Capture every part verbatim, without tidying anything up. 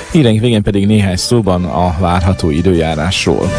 Híreink végén pedig néhány szóban a várható időjárásról.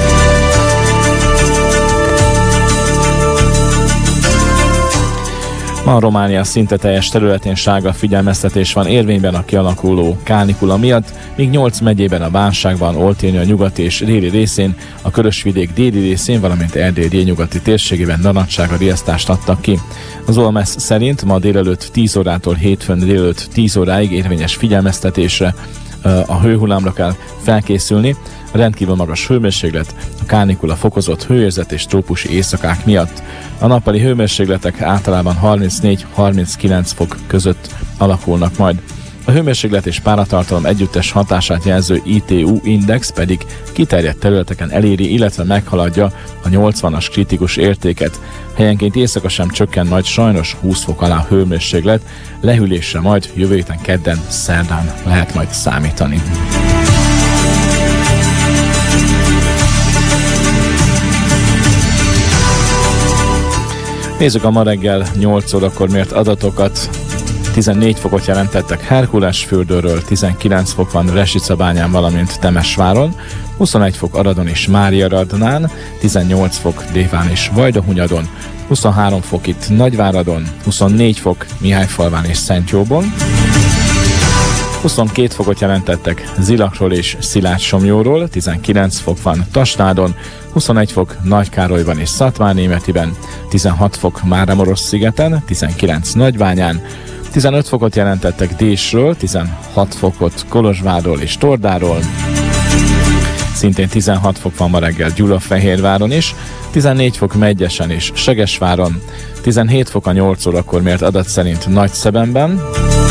Ma a Románia szinte teljes területén sárga figyelmeztetés van érvényben a kialakuló kánikula miatt, míg nyolc megyében, a Bánságban, Olténia nyugati és déli részén, a Körösvidék déli részén, valamint Erdély délnyugati térségében narancsárga riasztást adtak ki. Az o em es szerint ma délelőtt tíz órától hétfőn délelőtt tíz óráig érvényes figyelmeztetésre, a hőhullámra kell felkészülni. A rendkívül magas hőmérséklet, a kánikula fokozott hőérzet és trópusi éjszakák miatt. A nappali hőmérsékletek általában harmincnégy-harminckilenc fok között alakulnak majd. A hőmérséklet és páratartalom együttes hatását jelző i té u index pedig kiterjedt területeken eléri, illetve meghaladja a nyolcvanas kritikus értéket. Helyenként éjszaka sem csökken majd sajnos húsz fok alá hőmérséklet, lehűlésre majd jövő héten kedden, szerdán lehet majd számítani. Nézzük a ma reggel nyolc órakor mért adatokat. tizennégy fokot jelentettek Herkulesfürdőről, tizenkilenc fok van Resicabányán, valamint Temesváron, huszonegy fok Aradon és Máriaradnán, tizennyolc fok Déván és Vajdahunyadon, huszonhárom fok itt Nagyváradon, huszonnégy fok Mihályfalván és Szentjóban, huszonkét fokot jelentettek Zilakról és Szilágysomlyóról, tizenkilenc fok van Tasnádon, huszonegy fok Nagykárolyban és Szatmárnémetiben, tizenhat fok Máramarosszigeten, tizenkilenc Nagybányán, tizenöt fokot jelentettek Désről, tizenhat fokot Kolozsvárról és Tordáról, szintén tizenhat fok van ma reggel Gyulafehérváron is, tizennégy fok Medgyesen és Segesváron, tizenhét fok a nyolc órakor mért adat szerint Nagyszebenben,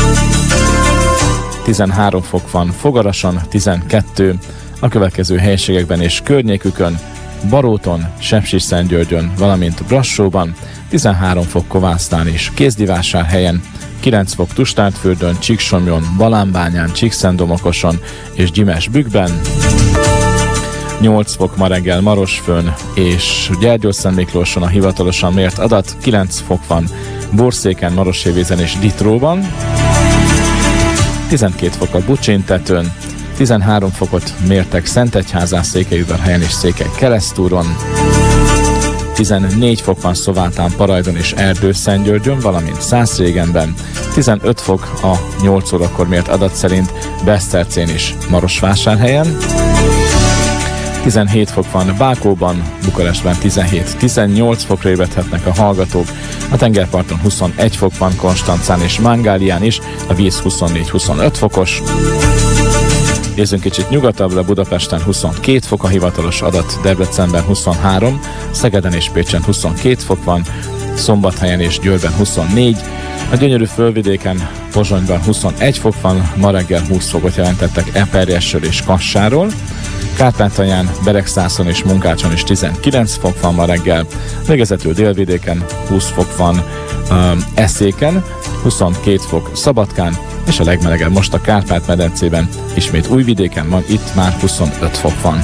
tizenhárom fok van Fogarason, tizenkettő a következő helységekben és környékükön: Baróton, Sepsiszentgyörgyön, valamint Brassóban, tizenhárom fok Kovásztán és Kézdivásárhelyen, kilenc fok Tusnádfürdőn, Csíksomlyon, Balánbányán, Csíkszentdomokoson és Gyimesbükkben, nyolc fok ma reggel Marosfőn és Gyergyószentmiklóson a hivatalosan mért adat, kilenc fok van Borszéken, Marossévízen és Ditróban, tizenkét fok a Bucsintetőn, tizenhárom fokot mértek Szentegyházán, Székelyudvarhelyen és Székelykeresztúron, tizennégy fok van Szovátán, Parajdon és Erdőszentgyörgyön, valamint Szászrégenben, tizenöt fok a nyolc órakor mért adat szerint Besztercén és Marosvásárhelyen, tizenhét fok van Bákóban, Bukarestben tizenhét tizennyolc fokra ébredhetnek a hallgatók, a tengerparton huszonegy fok van Konstancán és Mangálián is, a víz huszonnégy huszonöt fokos. Nézzünk kicsit nyugatabbra, Budapesten huszonkét fok a hivatalos adat, Debrecenben huszonhárom, Szegeden és Pécsen huszonkét fok van, Szombathelyen és Győrben huszonnégy, a gyönyörű fölvidéken, Pozsonyban huszonegy fok van, ma reggel húsz fokot jelentettek Eperjesről és Kassáról, Kárpátalján, Beregszászon és Munkácson is tizenkilenc fok van ma reggel, végezetül délvidéken húsz fok van uh, Eszéken, huszonkét fok Szabadkán, és a legmelegebb most a Kárpát-medencében, ismét Újvidéken van, itt már huszonöt fok van.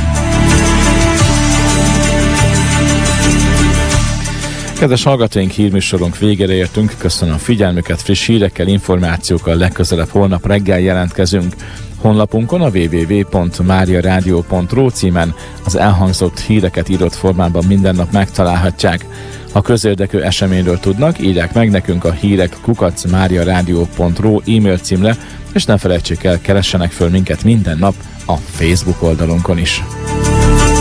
Kedves hallgatóink, hírműsorunk végére értünk, köszönöm a figyelmüket, friss hírekkel, információkkal legközelebb holnap reggel jelentkezünk. Honlapunkon a double-u double-u double-u pont mariaradio pont ro címen az elhangzott híreket írott formában minden nap megtalálhatják. Ha közérdekű eseményről tudnak, írják meg nekünk a hírek kukac mariaradio pont ro e-mail címre, és ne felejtsék el, keressenek föl minket minden nap a Facebook oldalunkon is.